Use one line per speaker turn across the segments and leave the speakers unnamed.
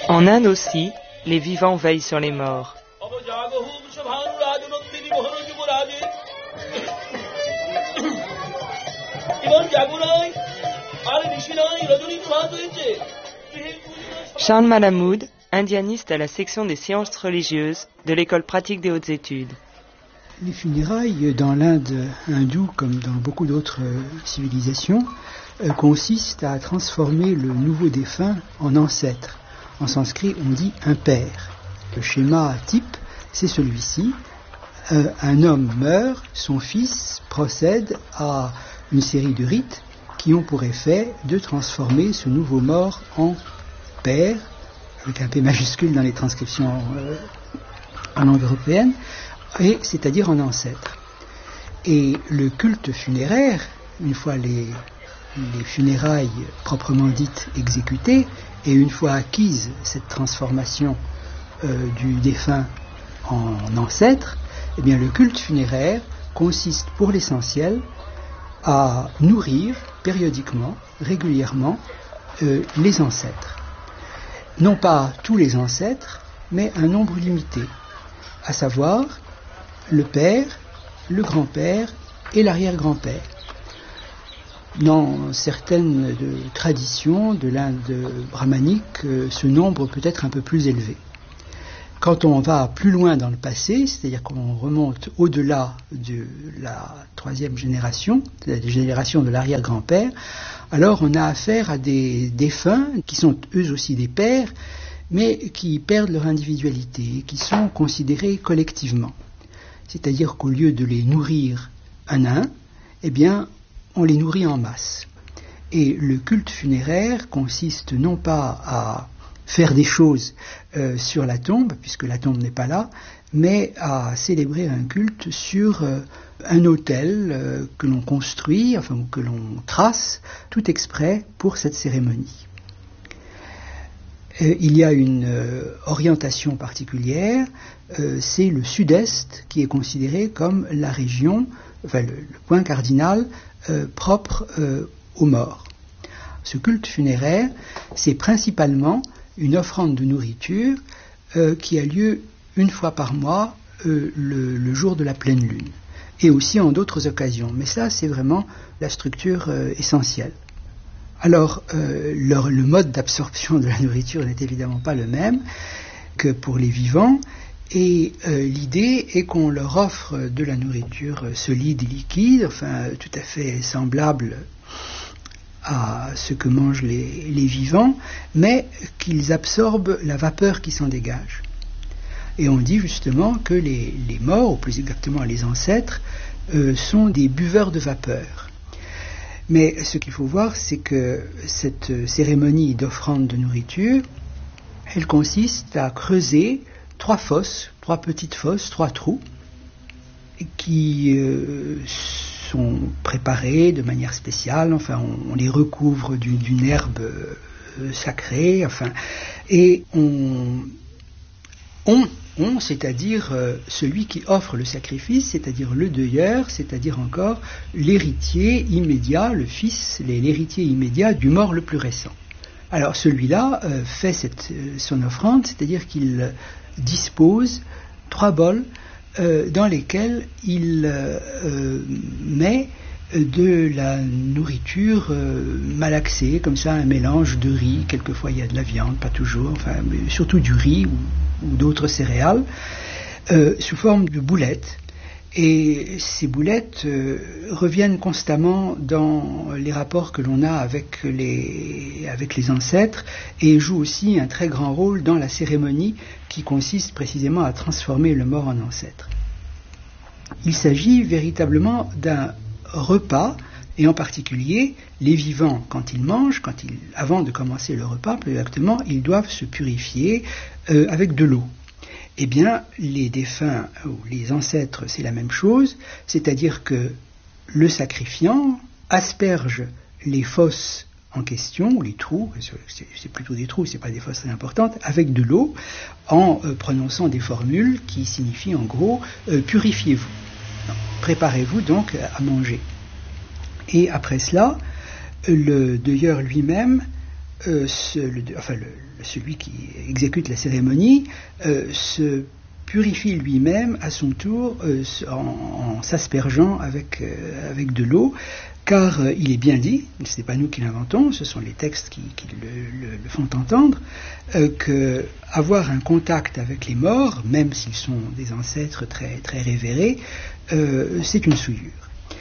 En Inde aussi, les vivants veillent sur les morts. Charles Malamoud, indianiste à la section des sciences religieuses de l'école pratique des hautes études.
Les funérailles dans l'Inde hindoue, comme dans beaucoup d'autres civilisations, consistent à transformer le nouveau défunt en ancêtre. En sanskrit, on dit un père. Le schéma type, c'est celui-ci. Un homme meurt, son fils procède à une série de rites qui ont pour effet de transformer ce nouveau mort en père, avec un P majuscule dans les transcriptions en langue européenne, et c'est-à-dire en ancêtre. Et le culte funéraire, une fois les funérailles proprement dites exécutées, et une fois acquise cette transformation du défunt en ancêtre, eh bien le culte funéraire consiste pour l'essentiel à nourrir périodiquement, régulièrement, les ancêtres. Non pas tous les ancêtres, mais un nombre limité, à savoir le père, le grand-père et l'arrière-grand-père. Dans certaines traditions de l'Inde brahmanique, ce nombre peut être un peu plus élevé. Quand on va plus loin dans le passé, c'est-à-dire qu'on remonte au-delà de la troisième génération, de la génération de l'arrière-grand-père, alors on a affaire à des défunts qui sont eux aussi des pères, mais qui perdent leur individualité, qui sont considérés collectivement. C'est-à-dire qu'au lieu de les nourrir un à un, eh bien, on les nourrit en masse. Et le culte funéraire consiste non pas à faire des choses sur la tombe, puisque la tombe n'est pas là, mais à célébrer un culte sur un autel que l'on construit, enfin que l'on trace, tout exprès pour cette cérémonie. Il y a une orientation particulière, c'est le sud-est qui est considéré comme la région, enfin le point cardinal propre aux morts. Ce culte funéraire, c'est principalement une offrande de nourriture qui a lieu une fois par mois, le jour de la pleine lune, et aussi en d'autres occasions. Mais ça, c'est vraiment la structure essentielle. Alors, le mode d'absorption de la nourriture n'est évidemment pas le même que pour les vivants, et l'idée est qu'on leur offre de la nourriture solide et liquide, enfin tout à fait semblable à ce que mangent les vivants, mais qu'ils absorbent la vapeur qui s'en dégage. Et on dit justement que les morts, ou plus exactement les ancêtres, sont des buveurs de vapeur. Mais ce qu'il faut voir, c'est que cette cérémonie d'offrande de nourriture, elle consiste à creuser 3 fosses, 3 petites fosses, 3 trous, qui sont préparés de manière spéciale, enfin on les recouvre d'une herbe sacrée, enfin, et on, c'est-à-dire celui qui offre le sacrifice, c'est-à-dire le deuilleur, c'est-à-dire encore l'héritier immédiat, le fils, l'héritier immédiat du mort le plus récent. Alors celui-là fait son offrande, c'est-à-dire qu'il dispose 3 bols dans lesquels il met de la nourriture malaxée, comme ça, un mélange de riz, quelquefois il y a de la viande, pas toujours, enfin, mais surtout du riz ou d'autres céréales, sous forme de boulettes. Et ces boulettes reviennent constamment dans les rapports que l'on a avec les ancêtres, et jouent aussi un très grand rôle dans la cérémonie qui consiste précisément à transformer le mort en ancêtre. Il s'agit véritablement d'un repas, et en particulier, les vivants, quand ils mangent, avant de commencer le repas, plus exactement, ils doivent se purifier avec de l'eau. Eh bien, les défunts ou les ancêtres, c'est la même chose, c'est-à-dire que le sacrifiant asperge les fosses en question, ou les trous, c'est plutôt des trous, c'est pas des fosses très importantes, avec de l'eau, en prononçant des formules qui signifient en gros purifiez-vous. Préparez-vous donc à manger. Et après cela, le deuilleur lui-même celui qui exécute la cérémonie se purifie lui-même à son tour en s'aspergeant avec de l'eau, car il est bien dit, ce n'est pas nous qui l'inventons, ce sont les textes qui le font entendre, que avoir un contact avec les morts, même s'ils sont des ancêtres très, très révérés, c'est une souillure.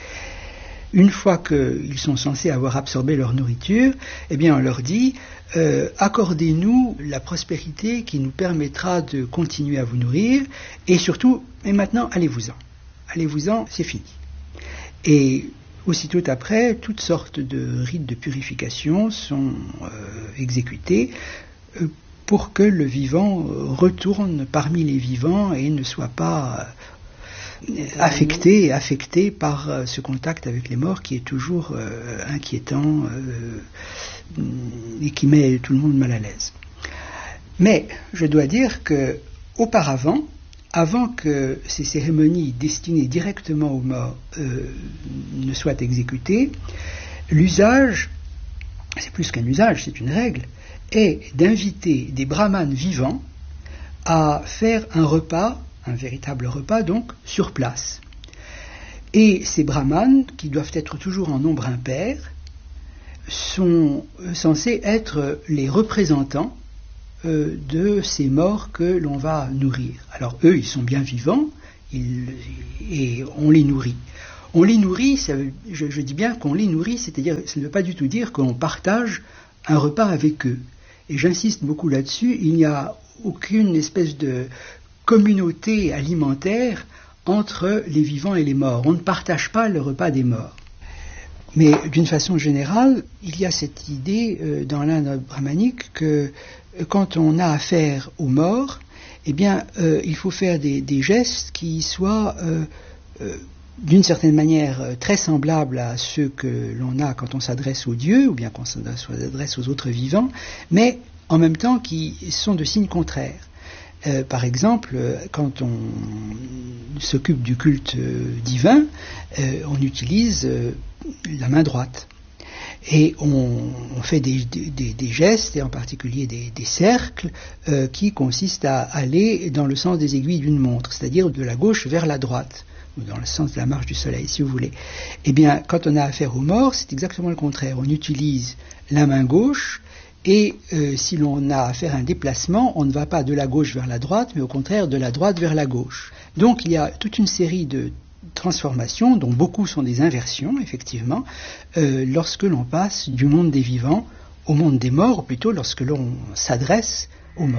Une fois qu'ils sont censés avoir absorbé leur nourriture, eh bien on leur dit accordez-nous la prospérité qui nous permettra de continuer à vous nourrir, et surtout, et maintenant, allez-vous-en, c'est fini. Et aussitôt après, toutes sortes de rites de purification sont exécutés pour que le vivant retourne parmi les vivants et ne soit pas affecté par ce contact avec les morts qui est toujours inquiétant et qui met tout le monde mal à l'aise. Mais je dois dire que auparavant, avant que ces cérémonies destinées directement aux morts ne soient exécutées, l'usage, c'est plus qu'un usage, c'est une règle, est d'inviter des brahmanes vivants à faire un repas, un véritable repas donc, sur place. Et ces brahmanes, qui doivent être toujours en nombre impair, sont censés être les représentants de ces morts que l'on va nourrir. Alors eux, ils sont bien vivants et on les nourrit. On les nourrit, je dis bien qu'on les nourrit, c'est-à-dire, ça ne veut pas du tout dire qu'on partage un repas avec eux. Et j'insiste beaucoup là-dessus, il n'y a aucune espèce de communauté alimentaire entre les vivants et les morts. On ne partage pas le repas des morts. Mais d'une façon générale, il y a cette idée dans l'Inde brahmanique que quand on a affaire aux morts, eh bien, il faut faire des gestes qui soient d'une certaine manière très semblables à ceux que l'on a quand on s'adresse aux dieux, ou bien quand on s'adresse aux autres vivants, mais en même temps qui sont de signes contraires. Par exemple, quand on s'occupe du culte divin, on utilise la main droite. Et on fait des gestes, et en particulier des cercles, qui consistent à aller dans le sens des aiguilles d'une montre, c'est-à-dire de la gauche vers la droite, ou dans le sens de la marche du soleil, si vous voulez. Eh bien, quand on a affaire aux morts, c'est exactement le contraire. On utilise la main gauche, et si l'on a affaire à un déplacement, on ne va pas de la gauche vers la droite, mais au contraire de la droite vers la gauche. Donc il y a toute une série de transformations, dont beaucoup sont des inversions, effectivement, lorsque l'on passe du monde des vivants au monde des morts, ou plutôt lorsque l'on s'adresse aux morts.